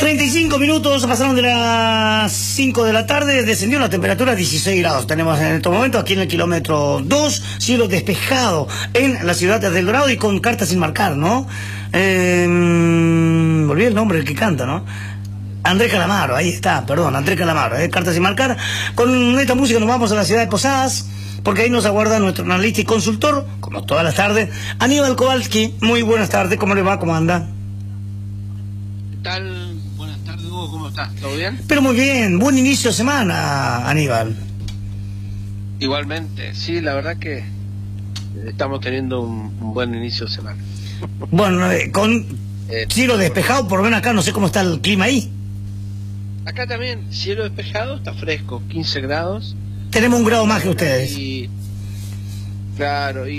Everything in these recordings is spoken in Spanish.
35 minutos pasaron de las 5 de la tarde, descendió la temperatura a 16 grados. Tenemos en estos momentos aquí en el kilómetro 2, cielo despejado en la ciudad de Del Dorado y con cartas sin marcar, ¿no? Olvidé el nombre del que canta, ¿no? Andrés Calamaro, ahí está, perdón, Andrés Calamaro, cartas sin marcar. Con esta música nos vamos a la ciudad de Posadas, porque ahí nos aguarda nuestro analista y consultor, como todas las tardes, Aníbal Kowalski. Muy buenas tardes, ¿cómo le va? ¿Cómo anda? ¿Qué tal? Buenas tardes, Hugo, ¿cómo estás? ¿Todo bien? Pero muy bien, buen inicio de semana, Aníbal. Igualmente, sí, la verdad que estamos teniendo un buen inicio de semana. Bueno, con cielo despejado, por lo menos acá no sé cómo está el clima ahí. Acá también, cielo despejado, está fresco, 15 grados. Tenemos un grado más que ustedes. Claro,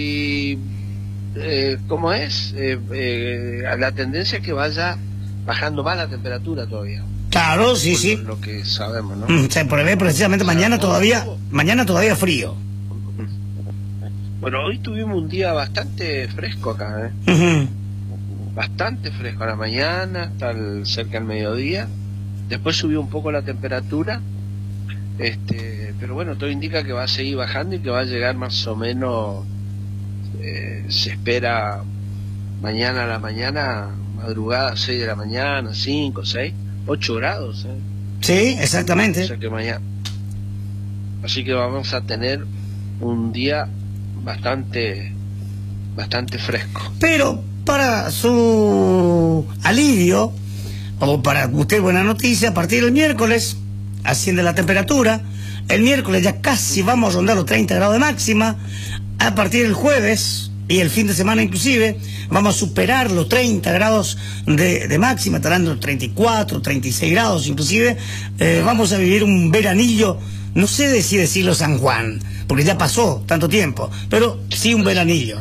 ¿cómo es? La tendencia es que vaya bajando más la temperatura todavía. Claro, sí, sí. Lo que sabemos, ¿no? Se prevé precisamente mañana todavía frío. Bueno, hoy tuvimos un día bastante fresco acá, ¿eh? Bastante fresco a la mañana, hasta cerca del mediodía. Después subió un poco la temperatura, pero bueno, todo indica que va a seguir bajando y que va a llegar más o menos, se espera mañana a la mañana, madrugada, 6 de la mañana, 5, 6, 8 grados. Sí, exactamente. O sea que mañana. Así que vamos a tener un día bastante fresco. Pero para su alivio, o para usted buena noticia, a partir del miércoles asciende la temperatura. El miércoles ya casi vamos a rondar los 30 grados de máxima. A partir del jueves y el fin de semana inclusive vamos a superar los 30 grados de máxima, estarán los 34, 36 grados inclusive. Vamos a vivir un veranillo, no sé si decirlo San Juan, porque ya pasó tanto tiempo, pero sí un veranillo.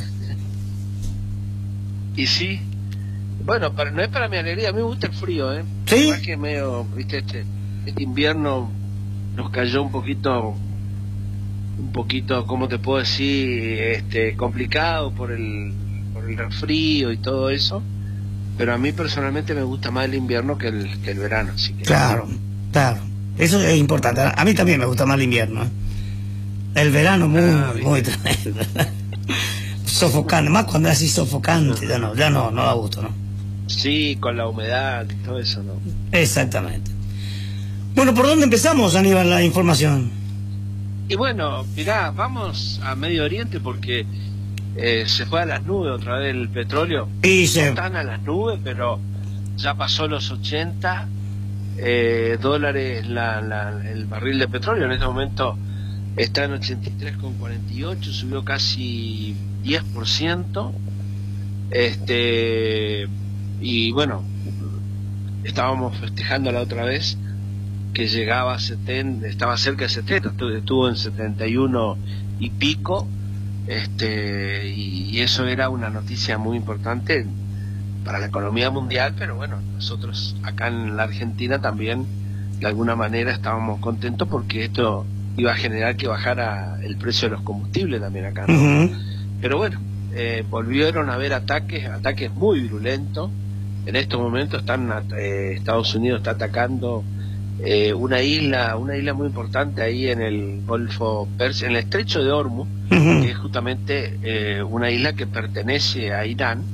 Y sí, bueno, no es para mi alegría, a mí me gusta el frío, ¿eh? ¿Sí? Más que medio, viste, este invierno nos cayó un poquito, ¿cómo te puedo decir? Complicado por el frío y todo eso, pero a mí personalmente me gusta más el invierno que el verano, así que... Claro, eso es importante. A mí también me gusta más el invierno, ¿eh? El verano muy tremendo. Sofocante, más cuando es así sofocante, ya no da gusto, ¿no? Sí, con la humedad y todo eso, ¿no? Exactamente. Bueno, ¿por dónde empezamos, Aníbal, la información? Y bueno, mirá, vamos a Medio Oriente porque se fue a las nubes otra vez el petróleo. No están a las nubes, pero ya pasó los 80 dólares el barril de petróleo. En este momento está en 83,48, subió casi 10%. Y bueno, estábamos festejando la otra vez que llegaba a 70, estaba cerca de 70, estuvo en 71 y pico, y eso era una noticia muy importante para la economía mundial, pero bueno, nosotros acá en la Argentina también de alguna manera estábamos contentos porque esto iba a generar que bajara el precio de los combustibles también acá, ¿no? Pero bueno, volvieron a haber ataques muy virulentos. En estos momentos Estados Unidos está atacando una isla muy importante ahí en el Golfo Persia, en el Estrecho de Hormuz, que es justamente una isla que pertenece a Irán,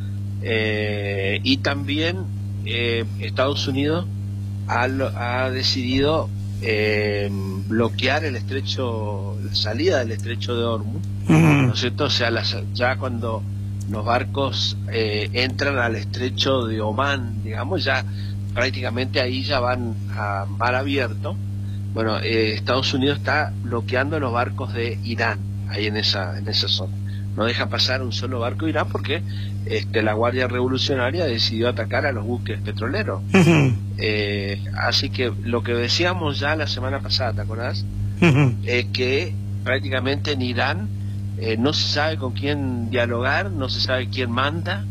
y también Estados Unidos ha decidido bloquear el estrecho, la salida del Estrecho de Hormuz, ¿no es cierto? O sea, ya cuando los barcos entran al estrecho de Omán, digamos, ya prácticamente ahí ya van a mar abierto. Bueno, Estados Unidos está bloqueando los barcos de Irán ahí en esa zona. No deja pasar un solo barco de Irán porque la Guardia Revolucionaria decidió atacar a los buques petroleros. Así que lo que decíamos ya la semana pasada, ¿te acordás? Es que prácticamente en Irán no se sabe con quién dialogar, no se sabe quién manda.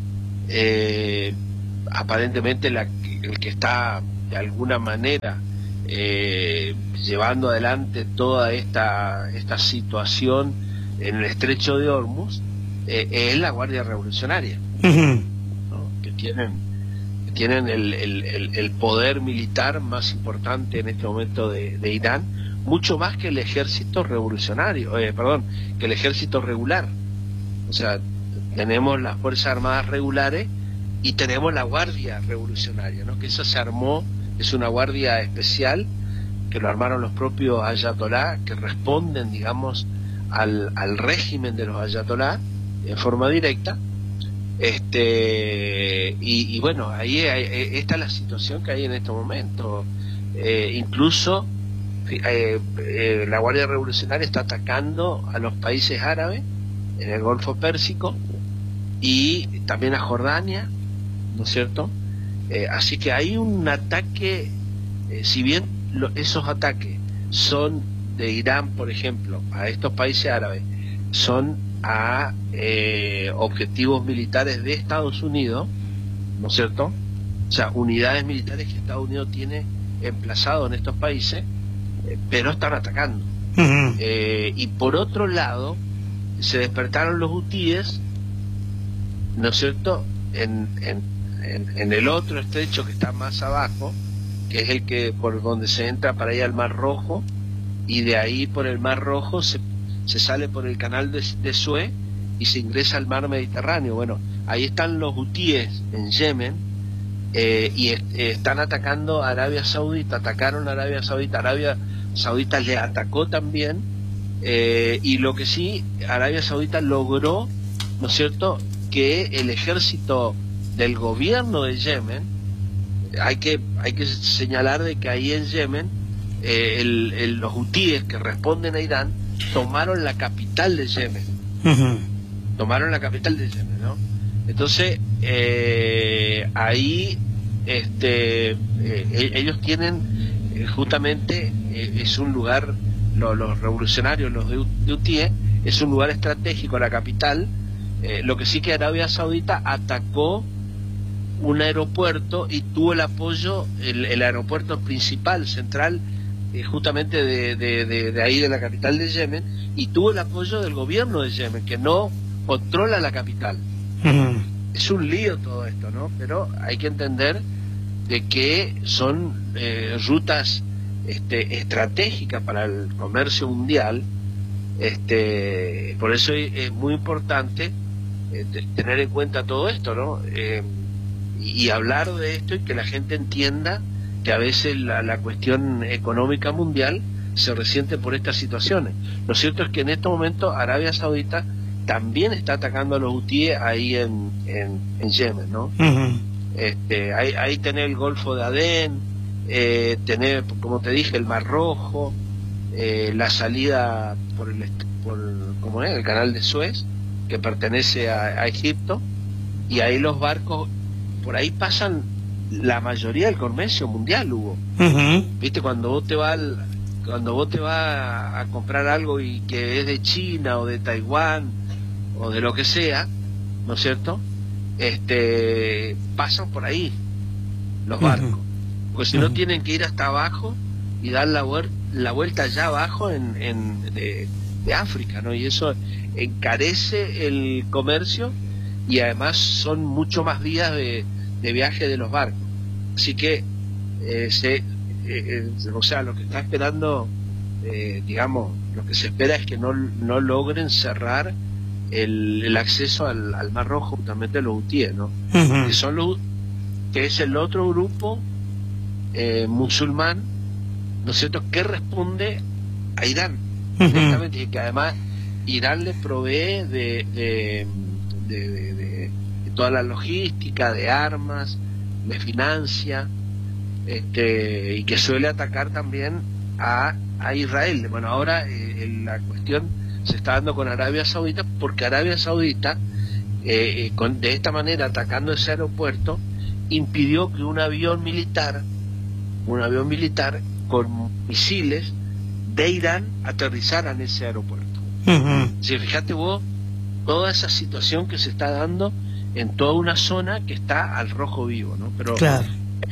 Aparentemente el que está de alguna manera llevando adelante toda esta situación en el Estrecho de Hormuz es la Guardia Revolucionaria, ¿no? que tienen el poder militar más importante en este momento de Irán, mucho más que el ejército revolucionario, que el ejército regular. O sea, tenemos las Fuerzas Armadas regulares y tenemos la Guardia Revolucionaria, ¿no? Que eso se armó, es una guardia especial que lo armaron los propios ayatolá, que responden, digamos, al régimen de los ayatolá en forma directa. Y bueno, ahí esta es la situación que hay en este momento. Incluso la Guardia Revolucionaria está atacando a los países árabes en el Golfo Pérsico y también a Jordania, ¿no es cierto? Así que hay un ataque, si bien esos ataques son de Irán, por ejemplo, a estos países árabes, son a objetivos militares de Estados Unidos, ¿no es cierto? O sea, unidades militares que Estados Unidos tiene emplazado en estos países, pero están atacando. Y por otro lado, se despertaron los hutíes, ¿no es cierto?, en el otro estrecho que está más abajo, que es el que por donde se entra para ir al Mar Rojo, y de ahí por el Mar Rojo se sale por el canal de Suez y se ingresa al mar Mediterráneo. Bueno, ahí están los hutíes en Yemen, y están atacando a Arabia Saudita, atacaron a Arabia Saudita le atacó también, y lo que sí, Arabia Saudita logró, ¿no es cierto?, que el ejército del gobierno de Yemen, hay que señalar de que ahí en Yemen, los hutíes que responden a Irán tomaron la capital de Yemen. Tomaron la capital de Yemen, ¿no? Entonces, ahí ellos tienen justamente, es un lugar, los revolucionarios, los de hutíes, es un lugar estratégico, la capital. Lo que sí que Arabia Saudita atacó un aeropuerto y tuvo el apoyo, el aeropuerto principal, central, justamente de ahí, de la capital de Yemen, y tuvo el apoyo del gobierno de Yemen, que no controla la capital. Es un lío todo esto, ¿no? Pero hay que entender de que son rutas estratégicas para el comercio mundial. Por eso es muy importante tener en cuenta todo esto, ¿no? Y hablar de esto, y que la gente entienda que a veces la cuestión económica mundial se resiente por estas situaciones. Lo cierto es que en este momento Arabia Saudita también está atacando a los hutíes ahí en Yemen, ¿no? Ahí tenés el Golfo de Adén, tenés, como te dije, el Mar Rojo, la salida por ¿cómo es?, el canal de Suez, que pertenece a Egipto, y ahí los barcos, por ahí pasan la mayoría del comercio mundial, Hugo. Viste, cuando vos te vas a comprar algo y que es de China o de Taiwán o de lo que sea, ¿no es cierto?, pasan por ahí los barcos, porque si no tienen que ir hasta abajo y dar la vuelta allá abajo de África, ¿no? Y eso encarece el comercio, y además son mucho más días de viaje de los barcos. Así que o sea, lo que está esperando, digamos, lo que se espera es que no logren cerrar el acceso al Mar Rojo, justamente los hutíes, ¿no? Que es el otro grupo musulmán, ¿no es cierto?, que responde a Irán directamente, y que además Irán le provee de toda la logística, de armas, de financia, y que suele atacar también a Israel. Bueno, ahora la cuestión se está dando con Arabia Saudita, porque Arabia Saudita, de esta manera, atacando ese aeropuerto, impidió que un avión militar con misiles de Irán aterrizara en ese aeropuerto. Si fíjate vos, toda esa situación que se está dando en toda una zona que está al rojo vivo, ¿no? Pero claro,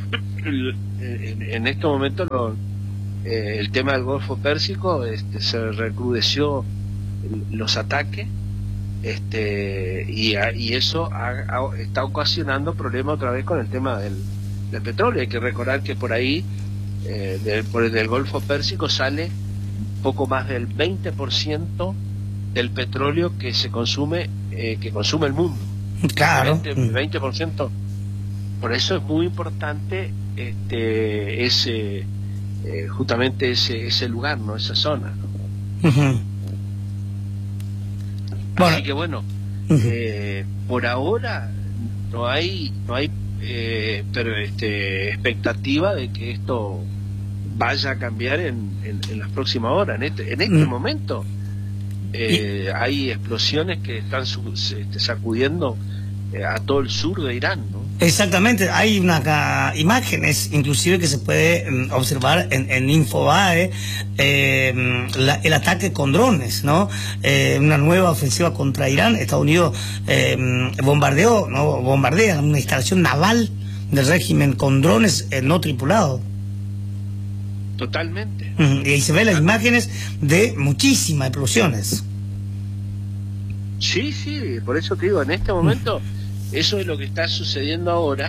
en este momento el tema del Golfo Pérsico se recrudeció los ataques, y eso está ocasionando problemas otra vez con el tema del petróleo. Hay que recordar que por ahí, por el Golfo Pérsico, sale poco más del 20% del petróleo que consume el mundo. Claro. 20%. Por eso es muy importante justamente ese lugar, ¿no? Esa zona, ¿no? Bueno. Así que bueno, por ahora no hay expectativa de que esto vaya a cambiar en las próximas horas. En este momento hay explosiones que están sacudiendo a todo el sur de Irán, ¿no? Exactamente, hay imágenes inclusive que se puede observar en Infobae, el ataque con drones, ¿no? Una nueva ofensiva contra Irán. Estados Unidos bombardea una instalación naval del régimen con drones no tripulados. Totalmente. Y ahí se ven las imágenes de muchísimas explosiones. Sí, por eso te digo, en este momento eso es lo que está sucediendo ahora.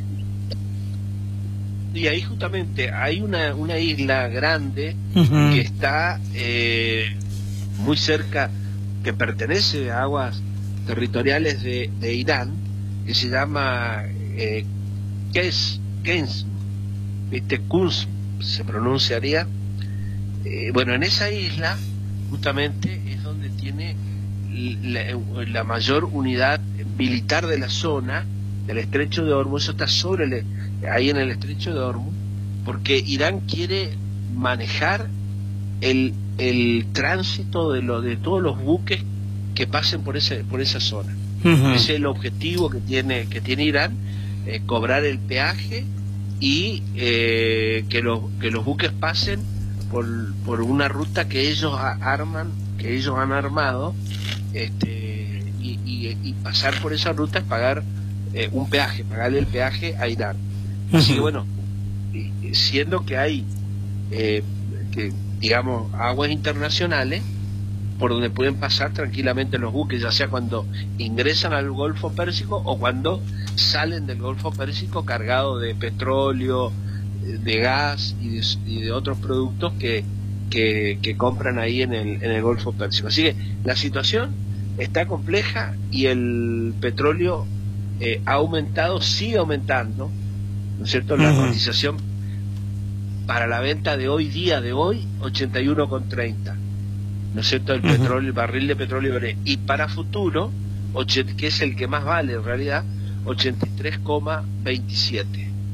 Y ahí justamente hay una isla grande que está muy cerca, que pertenece a aguas territoriales de Irán, que se llama Qusm, se pronunciaría. Bueno, en esa isla justamente es donde tiene la mayor unidad militar de la zona del estrecho de Hormuz. Eso está ahí en el estrecho de Hormuz, porque Irán quiere manejar el tránsito de todos los buques que pasen por esa zona. Ese es el objetivo que tiene Irán, cobrar el peaje y que los buques pasen por una ruta que ellos han armado, y pasar por esa ruta es pagar un peaje, pagarle el peaje a Irán. Así que bueno, siendo que hay digamos aguas internacionales por donde pueden pasar tranquilamente los buques, ya sea cuando ingresan al Golfo Pérsico o cuando salen del Golfo Pérsico cargados de petróleo, de gas y de otros productos que compran ahí en el Golfo Pérsico. Así que la situación está compleja y el petróleo ha aumentado, sigue aumentando, ¿no es cierto? La cotización para la venta de hoy, 81,30, ¿no es cierto? El petróleo, el barril de petróleo, y para futuro, que es el que más vale en realidad, 83,27.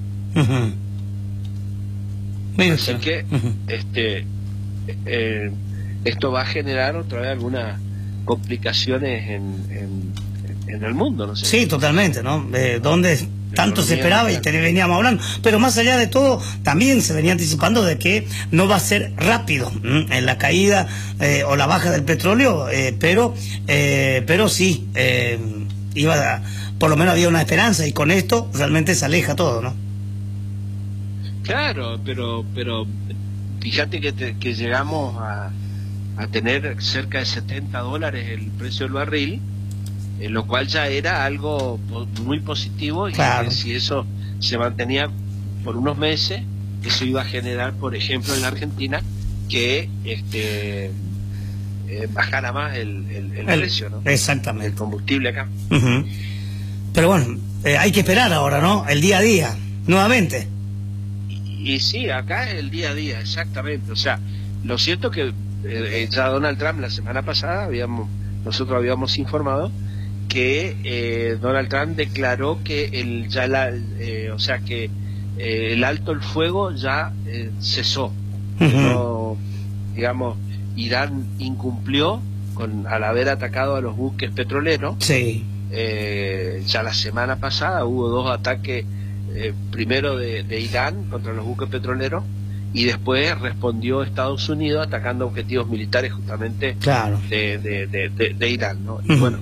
Así que esto va a generar otra vez algunas complicaciones en el mundo, ¿no sé? Sí, totalmente, ¿no? Donde tanto se esperaba y veníamos hablando, pero más allá de todo, también se venía anticipando de que no va a ser rápido en la caída o la baja del petróleo, pero sí, por lo menos había una esperanza, y con esto realmente se aleja todo, ¿no? Claro, pero fíjate que llegamos a tener cerca de $70 el precio del barril, lo cual ya era algo muy positivo, y claro, que si eso se mantenía por unos meses, eso iba a generar, por ejemplo, en la Argentina, que bajara más el precio, ¿no? Exactamente. El combustible acá. Pero bueno, hay que esperar ahora, ¿no? El día a día, nuevamente. Y sí, acá es el día a día, exactamente. O sea, lo cierto que ya Donald Trump la semana pasada nosotros habíamos informado que Donald Trump declaró que el alto el fuego ya cesó. No, digamos, Irán incumplió al haber atacado a los buques petroleros. Sí. Ya la semana pasada hubo 2 ataques, primero de Irán contra los buques petroleros, y después respondió Estados Unidos atacando objetivos militares justamente, claro, de Irán, ¿no? Y bueno,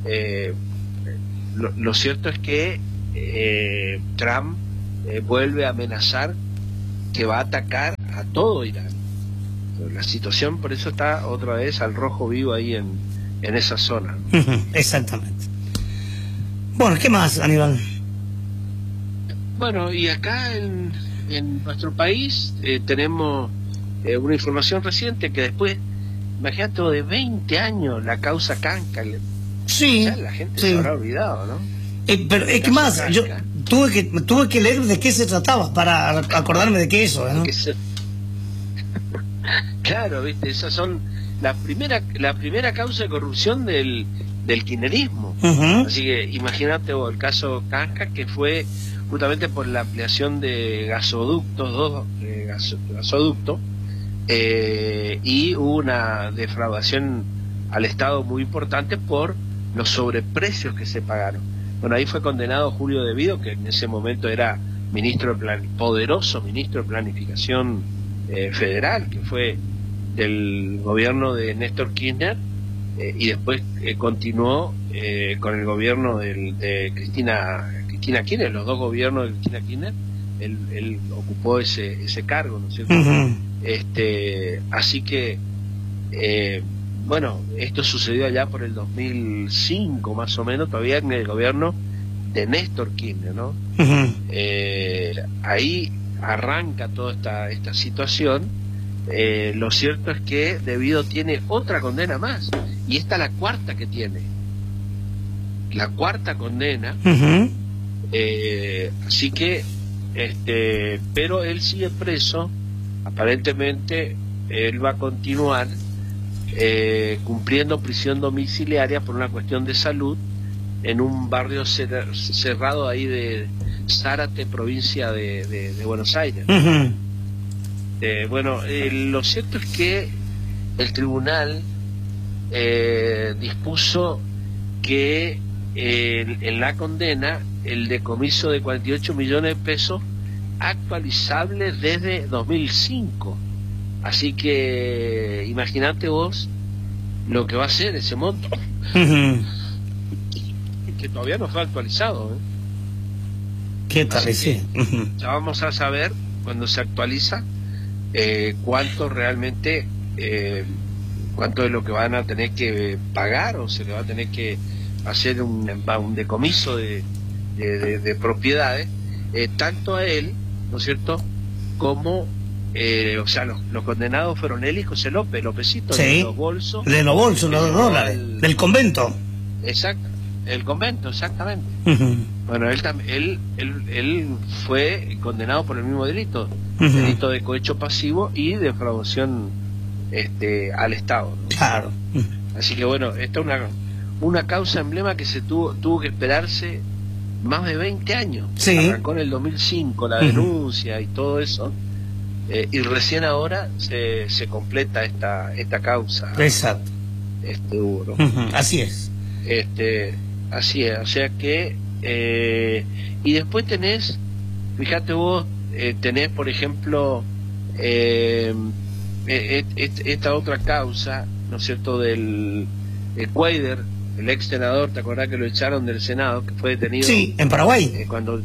lo cierto es que Trump vuelve a amenazar que va a atacar a todo Irán. La situación por eso está otra vez al rojo vivo ahí en en esa zona. Exactamente. Bueno, ¿qué más, Aníbal? Bueno, y acá en nuestro país tenemos una información reciente que después, imagínate, de 20 años, la causa Canca. Sí. Ya la gente se habrá olvidado, ¿no? Pero es que más, yo tuve que leer de qué se trataba para acordarme de qué eso, ¿no? Claro, viste, esas son la primera causa de corrupción del kirchnerismo. Así que imagínate vos el caso Canca, que fue justamente por la ampliación de gasoductos, gasoductos, y hubo una defraudación al Estado muy importante por los sobreprecios que se pagaron. Bueno, ahí fue condenado Julio De Vido, que en ese momento era poderoso ministro de Planificación Federal, que fue del gobierno de Néstor Kirchner, y después continuó con el gobierno de Cristina Kirchner, los dos gobiernos de Cristina Kirchner. Él ocupó ese cargo, ¿no es cierto? Así que bueno, esto sucedió allá por el 2005 más o menos, todavía en el gobierno de Néstor Kirchner, ¿no? Ahí arranca toda esta situación. Lo cierto es que De Vido tiene otra condena más, y esta es la cuarta que tiene, la cuarta condena. Así que pero él sigue preso. Aparentemente él va a continuar cumpliendo prisión domiciliaria por una cuestión de salud en un barrio cerrado ahí de Zárate, provincia de Buenos Aires. Bueno, lo cierto es que el tribunal dispuso que en la condena el decomiso de 48 millones de pesos actualizable desde 2005. Así que imagínate vos lo que va a ser ese monto, que todavía no fue actualizado. ¿Qué tal? Sí. Ya vamos a saber cuando se actualiza cuánto realmente, cuánto es lo que van a tener que pagar, o se le va a tener que hacer un decomiso de propiedades, tanto a él, ¿no es cierto?, como o sea, los condenados fueron él y José Lópezito, sí, de los bolsos, los dólares, del convento. Exacto, el convento, exactamente. Bueno, él fue condenado por el mismo delito, delito de cohecho pasivo y defraudación al Estado, ¿no? Claro. Así que bueno, esta es una causa emblema que se tuvo que esperarse más de 20 años. Sí. Arrancó en el 2005 la denuncia y todo eso, y recién ahora se completa esta causa. Exacto. Hugo, ¿no? Así es. Así es, o sea que y después tenés, fíjate vos, tenés por ejemplo esta otra causa, ¿no es cierto?, del Cuader, el ex senador. ¿Te acordás que lo echaron del Senado, que fue detenido? Sí, en Paraguay. Cuando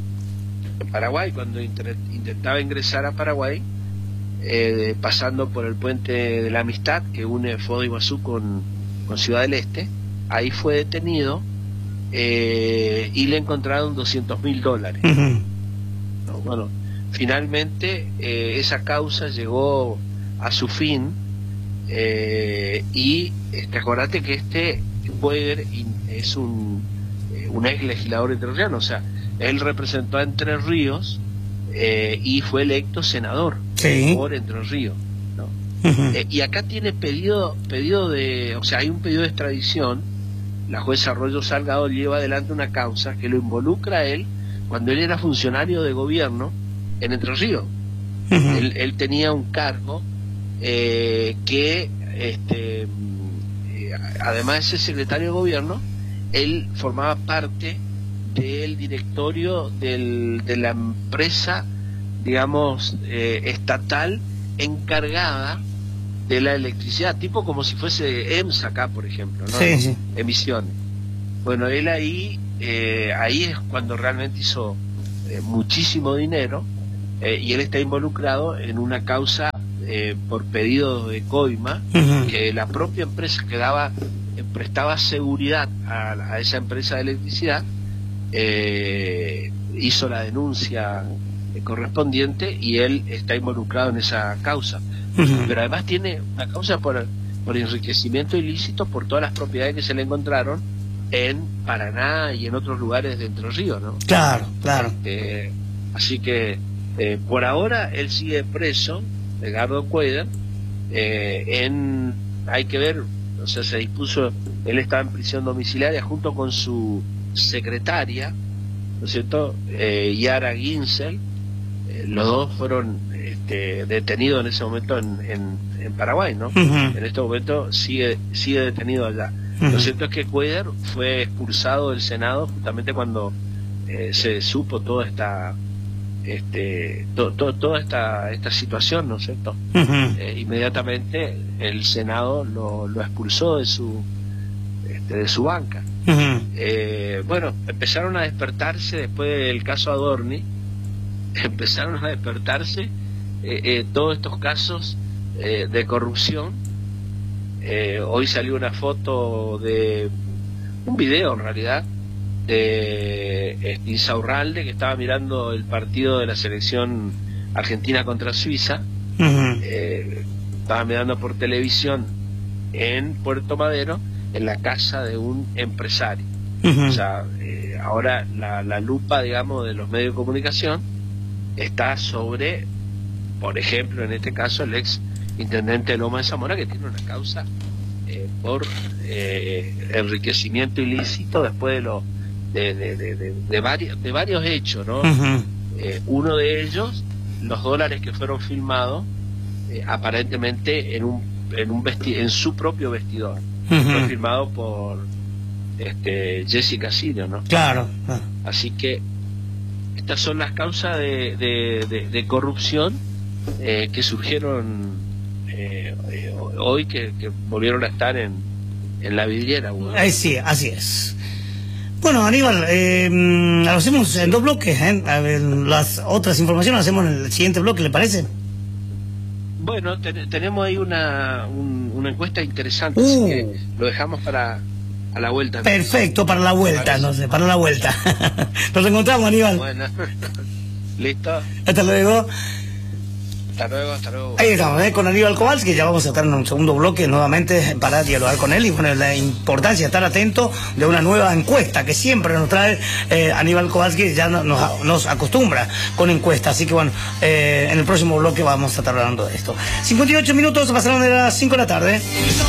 intentaba ingresar a Paraguay, pasando por el puente de la Amistad que une Foz de Iguazú con Ciudad del Este. Ahí fue detenido y le encontraron $200.000. No, bueno, finalmente esa causa llegó a su fin, y acordate que Pueger es un ex legislador entrerriano, o sea, él representó a Entre Ríos y fue electo senador, sí, por Entre Ríos, ¿no? Y acá tiene pedido de, o sea, hay un pedido de extradición. La jueza Arroyo Salgado lleva adelante una causa que lo involucra a él cuando él era funcionario de gobierno en Entre Ríos. Él tenía un cargo que además de ser secretario de gobierno, él formaba parte del directorio de la empresa, digamos, estatal encargada de la electricidad, tipo como si fuese EMSA acá, por ejemplo, ¿no? Sí, sí. Emisiones. Bueno, él ahí es cuando realmente hizo muchísimo dinero, y él está involucrado en una causa por pedido de coima, que la propia empresa que daba prestaba seguridad a esa empresa de electricidad, hizo la denuncia correspondiente y él está involucrado en esa causa. Pero además tiene una causa por enriquecimiento ilícito por todas las propiedades que se le encontraron en Paraná y en otros lugares de Entre Ríos, ¿no? Claro, claro. Así que por ahora él sigue preso, Edgardo Cuéllar. Hay que ver, o sea, se dispuso, él estaba en prisión domiciliaria junto con su secretaria, ¿no es cierto? Yara Ginsel. Los dos fueron detenidos en ese momento en Paraguay, ¿no? En este momento sigue detenido allá. Lo cierto es que Cuéllar fue expulsado del Senado justamente cuando se supo toda esta esta situación, ¿no es cierto? Inmediatamente el Senado lo expulsó de su banca. Bueno, empezaron a despertarse después del caso Adorni, empezaron a despertarse todos estos casos de corrupción. Hoy salió una foto de un video, en realidad, de Insaurralde, que estaba mirando el partido de la selección argentina contra Suiza. Estaba mirando por televisión en Puerto Madero, en la casa de un empresario. O sea, ahora la lupa, digamos, de los medios de comunicación está sobre, por ejemplo, en este caso, el ex intendente de Loma de Zamora, que tiene una causa por enriquecimiento ilícito después de varios hechos, ¿no? Uno de ellos, los dólares que fueron filmados aparentemente en su propio vestidor. Fue filmado por Jessica Sirio, ¿no? Claro. Así que estas son las causas de corrupción que surgieron hoy, que volvieron a estar en la vidriera. Sí, así es. Bueno, Aníbal, lo hacemos en dos bloques, A ver, las otras informaciones las hacemos en el siguiente bloque, ¿le parece? Bueno, tenemos ahí una encuesta interesante, así que lo dejamos a la vuelta. Perfecto, para la vuelta, no sé, para la vuelta. Nos encontramos, Aníbal. Bueno, listo. Hasta luego. Hasta luego. Ahí estamos, con Aníbal Kowalski, que ya vamos a estar en un segundo bloque nuevamente para dialogar con él, y bueno, la importancia de estar atento de una nueva encuesta que siempre nos trae Aníbal Kowalski, ya nos acostumbra con encuestas, así que bueno, en el próximo bloque vamos a estar hablando de esto. 58 minutos, pasaron de las 5 de la tarde.